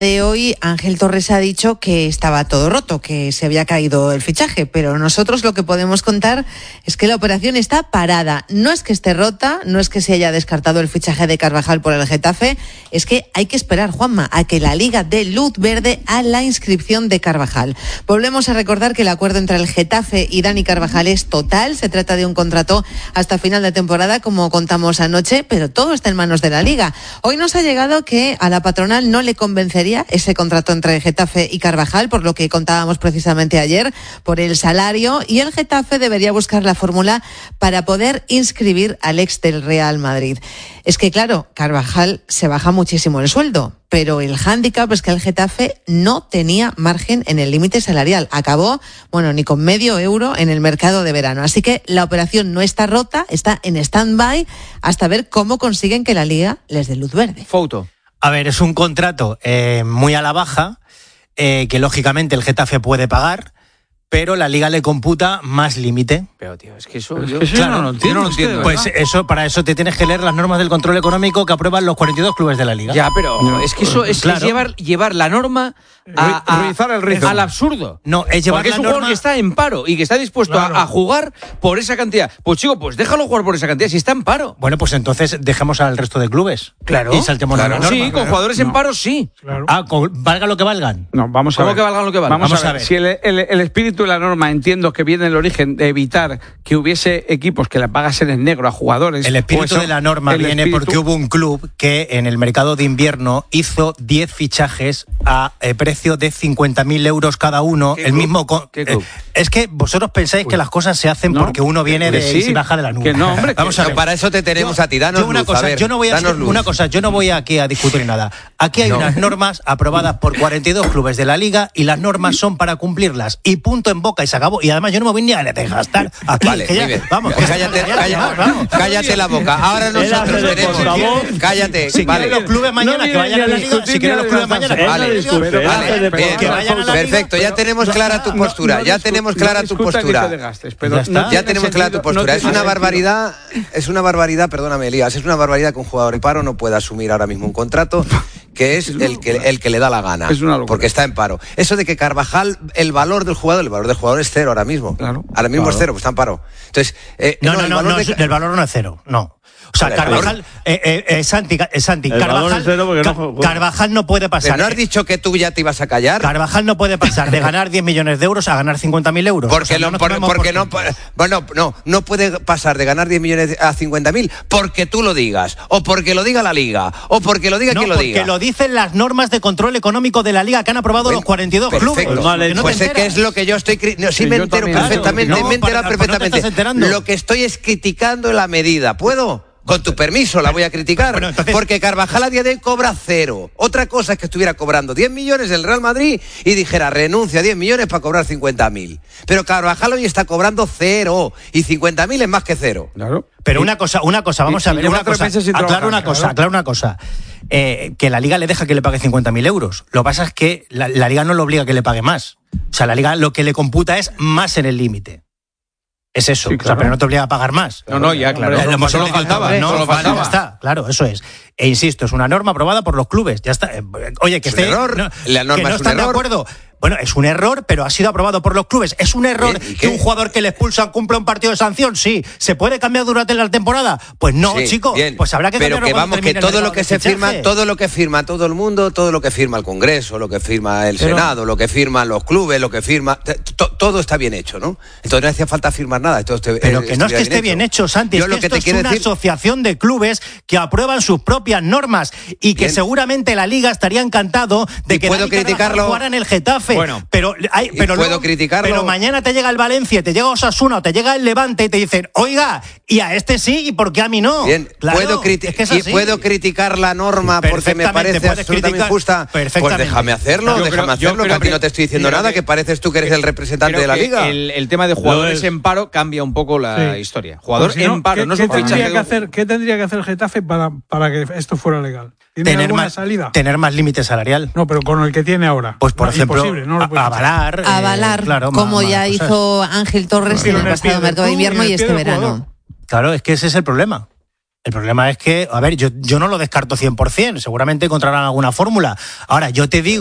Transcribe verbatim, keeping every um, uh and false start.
De hoy, Ángel Torres ha dicho que estaba todo roto, que se había caído el fichaje, pero nosotros lo que podemos contar es que la operación está parada. No es que esté rota, no es que se haya descartado el fichaje de Carvajal por el Getafe, es que hay que esperar, Juanma, a que la Liga dé luz verde a la inscripción de Carvajal. Volvemos a recordar que el acuerdo entre el Getafe y Dani Carvajal es total, se trata de un contrato hasta final de temporada, como contamos anoche, pero todo está en manos de la Liga. Hoy nos ha llegado que a la patronal no le convencería ese contrato entre Getafe y Carvajal, por lo que contábamos precisamente ayer, por el salario, y el Getafe debería buscar la fórmula para poder inscribir al ex del Real Madrid. Es que claro, Carvajal se baja muchísimo el sueldo, pero el hándicap es que el Getafe no tenía margen en el límite salarial. Acabó, bueno, ni con medio euro en el mercado de verano. Así que la operación no está rota, está en stand-by hasta ver cómo consiguen que la Liga les dé luz verde. Foto. A ver, es un contrato eh, muy a la baja, eh, que lógicamente el Getafe puede pagar, pero la Liga le computa más límite. Pero tío, es que eso, Pero yo, es que eso claro, no lo entiendo, yo no lo es que entiendo. de Pues eso, para eso te tienes que leer las normas del control económico que aprueban los cuarenta y dos clubes de la Liga. Ya, pero no, es que eso es, claro. es llevar, llevar la norma a, a, Rizar el rizo. al absurdo. No, es llevar Porque la es un norma... jugador que está en paro y que está dispuesto Claro. a, a jugar por esa cantidad. Pues chico, pues déjalo jugar por esa cantidad si está en paro. Bueno, pues entonces dejemos al resto de clubes. Claro. Y saltemos Claro. la norma. Sí, con jugadores en No. paro sí. Claro. Ah, con- valga lo que valgan. No, vamos a ¿Cómo ver. que valgan lo que valgan? Vamos, Vamos a a ver. ver. Si el, el- el espíritu de la norma entiendo que viene del origen de evitar que hubiese equipos que le pagasen en negro a jugadores. El espíritu o eso, de la norma el viene espíritu- porque hubo un club que en el mercado de invierno hizo diez fichajes a eh, precio de cincuenta mil euros cada uno. ¿Qué El club? mismo co- ¿Qué club? eh, es que vosotros pensáis que las cosas se hacen No, porque uno viene que de sí, y baja de la nube. que no, hombre, Vamos que- a No, ver. para eso te tenemos a ti, danos yo una luz, cosa, a ver, yo no voy a danos luz. una cosa, yo no voy aquí a discutir nada. Aquí hay No. unas normas aprobadas por cuarenta y dos clubes de la Liga y las normas son para cumplirlas. Y punto en boca y se acabó. Y además yo no me voy ni a desgastar aquí. Vale, que ya- muy bien. vamos, que cállate, ya- ya- cállate, vamos. cállate la boca. Ahora nosotros Él hace de tenemos. portavoz. Cállate, Si vale. quieren los clubes mañana No que viene vayan ni a a la Liga, discutir si quieren ni a los clubes mañana que Él no vayan a la Liga. discute, él Vale, hace de bien, portavoz. vayan a la Liga, perfecto, ya pero- tenemos no, clara tu no, postura, no ya discu- tenemos no clara tu discutan ni postura. te desgastes, pero Ya está. no Ya tiene tenemos clara tu sentido- postura. no Es tiene una sentido. barbaridad, es una barbaridad, perdóname, Elías, es una barbaridad que un jugador en paro no pueda asumir ahora mismo un contrato que es el que, el que le da la gana. Es una locura. Porque está en paro. Eso de que Carvajal, el valor del jugador, el valor del jugador es cero ahora mismo. Claro. Ahora mismo Claro. es cero, pues está en paro. Entonces, eh, No, no, el no, valor no, de- es- el valor no es cero, no. O sea, Vale, Carvajal, eh, eh, eh, Santi, eh, Santi, El valor Carvajal, es cero porque no Ca- juega. Carvajal no puede Pero pasar. ¿no has dicho que tú ya te ibas a callar? Carvajal no puede pasar de ganar diez millones de euros a ganar cincuenta mil euros. Porque, O sea, no, nos por- tomemos porque por no, tontos. bueno, no, no puede pasar de ganar diez millones a cincuenta mil porque tú lo digas, o porque lo diga la Liga, o porque lo diga No, quien lo porque diga. lo dicen las normas de control económico de la Liga que han aprobado Bueno, los cuarenta y dos perfecto. clubes. Pues mal Que no Pues te sé que es enteras. lo que yo estoy... cri- no, sí, Sí, me yo entero también. perfectamente, Claro, me he no, para- enterado pues no te perfectamente. estás enterando. Lo que estoy es criticando la medida. ¿Puedo? Con tu permiso la voy a criticar. Bueno, entonces- Porque Carvajal a día de hoy cobra cero. Otra cosa es que estuviera cobrando diez millones del Real Madrid y dijera renuncia a diez millones para cobrar cincuenta mil. Pero Carvajal hoy está cobrando cero. Y cincuenta mil es más que cero. Claro. Pero una cosa, una cosa, vamos Y- a y ver, lleva una tres cosa, meses sin aclaro trabajar, una cosa, claro. aclaro una cosa. Eh, que la Liga le deja que le pague cincuenta mil euros. Lo que pasa es que la, la Liga no le obliga a que le pague más. O sea, la Liga lo que le computa es más en el límite. Es eso, Sí, o sea, claro. pero no te obliga a pagar más. No, no, ya, claro. Eh, lo hemos Solo entendido faltaba, todos, ¿eh? ¿no? Solo Vale, faltaba. ya está, claro, eso es. E insisto, es una norma aprobada por los clubes. Ya está. Eh, Oye, que Es un esté, error. no, La norma que no es un están de error. acuerdo. Bueno, es un error, pero ha sido aprobado por los clubes. ¿Es un error Bien, ¿y que qué? un jugador que le expulsan cumpla un partido de sanción? Sí. ¿Se puede cambiar durante la temporada? Pues no, Sí, chico. bien. Pues habrá que Pero cambiarlo que cuando vamos, que termine el todo lo mercado que de se firma, fichaje. todo lo que firma todo el mundo, todo lo que firma el Congreso, lo que firma el Pero- Senado, lo que firman los clubes, lo que firma, t- to- todo está bien hecho, ¿no? Entonces no hacía falta firmar nada. Esto esté- Pero que no es estuviera que esté bien hecho, Santi, Yo es lo que que esto te es quiero una decir, asociación de clubes que aprueban sus propias normas y que Bien. seguramente la Liga estaría encantado de Y que puedo Dani Carvajal criticarlo. jugara en el Getafe. Bueno. pero hay, Y pero puedo luego- criticarlo. Pero mañana te llega el Valencia, te llega Osasuna o te llega el Levante y te dicen, oiga, y a este sí y por qué a mí no. bien, Claro, puedo, criti- es que es y así. puedo criticar la norma porque me Perfectamente, parece puedes absolutamente criticar- injusta. Pues perfectamente. déjame hacerlo, Yo déjame creo- yo hacerlo, que creo a ti que- no te estoy diciendo creo nada, que- que pareces tú que eres el representante Creo de la que Liga. El, el tema de jugadores es. en paro cambia un poco la Sí. historia. Jugador Pues si no, en paro, ¿qué, no es qué un fichaje. tendría que de- hacer, ¿Qué tendría que hacer el Getafe para, para que esto fuera legal? ¿Tiene Tener alguna más, salida? tener más límite salarial. No, pero con el que tiene ahora. Pues por No, ejemplo, imposible, no lo a- puedes hacer. avalar. eh, Avalar, claro, como más- ya más cosas. hizo Ángel Torres Pero en en el el pie pasado del mercado de club y en invierno el y pie este del verano. jugador. Claro, es que ese es el problema. El problema es que, a ver, yo, yo no lo descarto cien por ciento, seguramente encontrarán alguna fórmula. Ahora, yo te digo